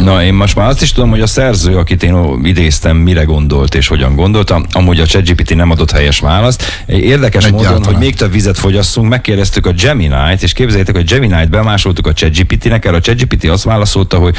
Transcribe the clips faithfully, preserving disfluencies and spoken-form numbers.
Na, én most már azt is tudom, hogy a szerző, akit én idéztem, mire gondolt és hogyan gondolta, amúgy a ChatGPT nem adott helyes választ. Érdekes Egyáltalán. módon, hogy még több vizet fogyasszunk, megkérdeztük a Gemini-t, és képzeljétek, hogy Gemini-t bemásoltuk a ChatGPT-nek, erre a ChatGPT azt válaszolta, hogy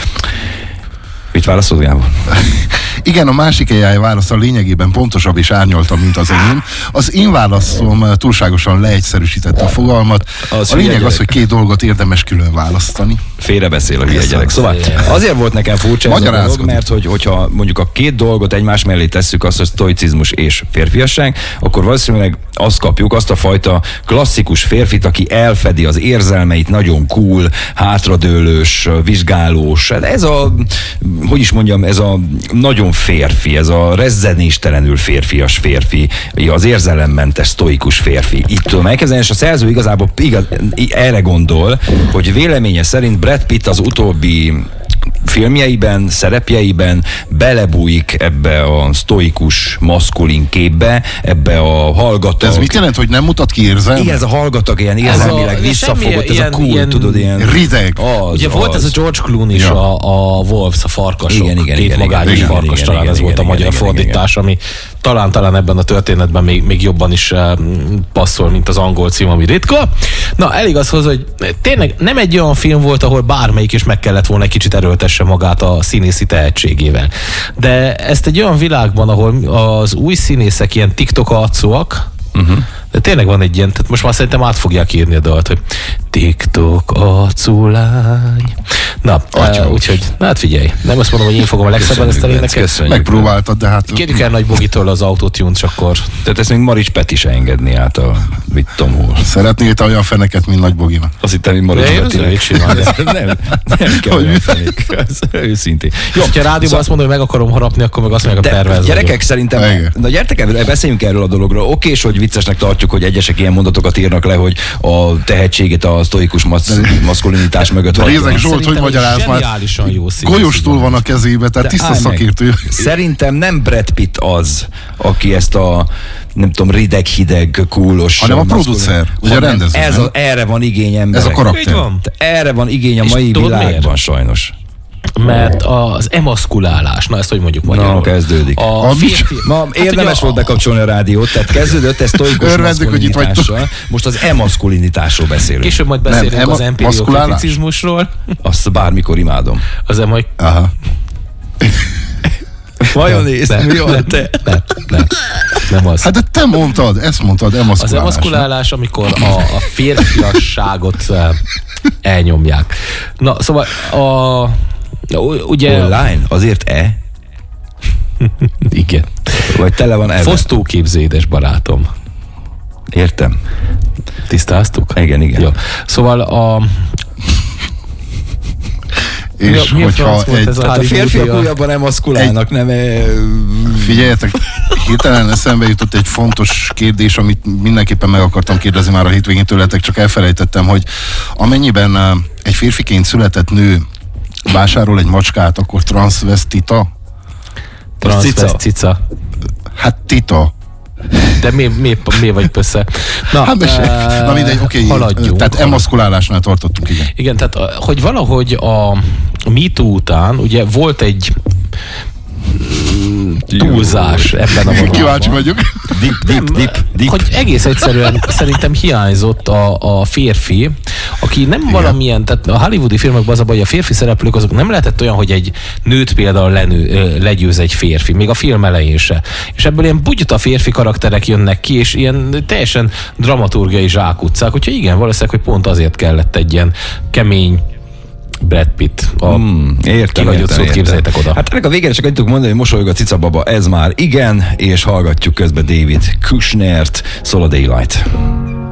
mit válaszolt, Gábor? Igen, a másik á i válasz a lényegében pontosabb és árnyaltabb, mint az enyém. Az én válaszom túlságosan leegyszerűsítette a fogalmat. Az a lényeg gyerek. az, hogy két dolgot érdemes külön választani. Félrebeszél a hülye gyerek. Szóval azért volt nekem furcsa ez a dolog, mert hogy, hogyha mondjuk a két dolgot egymás mellé tesszük, azt, hogy sztoicizmus és férfiasság, akkor valószínűleg azt kapjuk, azt a fajta klasszikus férfit, aki elfedi az érzelmeit, nagyon cool, hátradőlős, vizsgálós. Ez a, hogy is mondjam, ez a nagyon férfi, ez a rezzenéstelenül férfias férfi, az érzelemmentes, sztoikus férfi. Itt tudom elkezdeni, és a szerző igazából igaz, erre gondol, hogy véleménye szerint Brad Pitt az utóbbi filmjeiben, szerepjeiben belebújik ebbe a sztoikus, maszkulin képbe, ebbe a hallgatag. Ez mit jelent, hogy nem mutat ki érzelmet? Igen, ez a hallgatag ilyen érzelmileg visszafogott, ez a cool, ilyen, tudod, ilyen... Rideg. Az, Ugye az. volt ez a George Clooney is, Ja. a, a Wolves, a farkasok. Igen, igen, két igen, magányos igen, farkas, igen, talán igen, ez igen, volt a igen, magyar igen, fordítás, ami talán, talán ebben a történetben még, még jobban is uh, passzol, mint az angol cím, ami ritka. Na, elég az hozzá, hogy tényleg nem egy olyan film volt, ahol bármelyik is meg kellett volna egy kicsit erőltesse magát a színészi tehetségével. De ezt egy olyan világban, ahol az új színészek ilyen TikTok arcúak, uh-huh. de tényleg van egy ilyen, tehát most már szerintem át fogják írni a dalt, hogy TikTok arcú lány. Na, uh, úgyhogy, na hát figyelj, nem azt mondom, hogy én fogom a legszebben ezt elénekelni. Megpróbáltad, de hát... Kérjük el Nagy Bogitól az autotune-t, csak akkor... Tehát ezt még Marics Peti se engedni át a mit Tom Hall. Szeretnél te olyan feneket, mint Nagy Boginak? Azt hittem, hogy Marics Petinek. Nem, nem kell olyan fenék. Őszintén. Jó, ha rádióban szóval... azt mondom, hogy meg akarom harapni, akkor meg azt meg a tervező. Gyerekek, szerintem, Igen. na gyertek, beszéljünk erről a dologról. Oké, és hogy viccesnek tartjuk, hogy egyesek ilyen mondatokat írnak le, hogy a tehetségét a sztoikus masz, maszkulinitás mögött hagyja. Rézek Zsolt, hogy magyaráz már? Golyostól van a kezébe, tehát tiszta szakértő. Szerintem nem Brad Pitt az, aki ezt a nem tudom, rideg-hideg, kúlos... Hanem a producer, ugye a rendező. Ez a, erre van igény emberek. Ez a karakter. Van. Erre van igény a És mai tudod világban miért? sajnos. Mert az emaszkulálás, na ezt hogy mondjuk magyarul? Na, kezdődik. A A férfi, Ma hát érdemes ugye volt a- bekapcsolni a rádiót, tehát kezdődött ez sztoikus Örvendek, hogy itt maszkulinitással. Most az emaszkulinitásról beszélünk. Később majd beszélünk Nem, az ema- empiriokriticizmusról. Azt bármikor imádom. Az emaj... Aha. Majonéz, Nem, mi van nem, te? Nem, nem, nem az. Hát de te mondtad, ezt mondtad, emaszkulálás. Az emaszkulálás, amikor a, a férfiasságot eh, elnyomják. Na, szóval a... Ugye... Online? Azért e? Igen. Vagy tele van ebben? Fosztóképző, édes barátom. Értem. Tisztáztuk? Igen, igen. Jó. Szóval a... És Mi a hogyha franc volt egy... ez a Tehát a Hollywoodi férfiak a- újabban nem maszkulálnak, nem... e, Figyeljetek, hirtelen eszembe jutott egy fontos kérdés, amit mindenképpen meg akartam kérdezni már a hétvégén tőletek, csak elfelejtettem, hogy amennyiben eh, egy férfiként született nő vásárol egy macskát, akkor transvestita? Transvestica. Hát tita. De mi, mi, mi vagy pössze? Na, Hát mesélj. eh, Na mindegy, oké. haladjunk. Tehát emaszkulálásnál tartottunk, igen. Igen, tehát a- hogy valahogy a MeToo után ugye volt egy mm, túlzás ebben a vonalban. Kíváncsi vagyok. Dip, dip, dip, dip. Hogy egész egyszerűen szerintem hiányzott a, a férfi, aki nem Igen. valamilyen, tehát a hollywoodi filmekben az a baj, hogy a férfi szereplők azok nem lehetett olyan, hogy egy nőt például lenő, ö, legyőz egy férfi, még a film elején se. És ebből ilyen bugyuta férfi karakterek jönnek ki, és ilyen teljesen dramaturgiai zsákutcák, úgyhogy igen, valószínűleg, hogy pont azért kellett egy ilyen kemény Brad Pitt. A Hmm, értem, kihagyott értem, szót értem. képzeljétek oda. Hát ennek a végére csak annyit tudok mondani, hogy mosolyog a cicababa, ez már igen, és hallgatjuk közben David Kushnert, Soul of Daylight.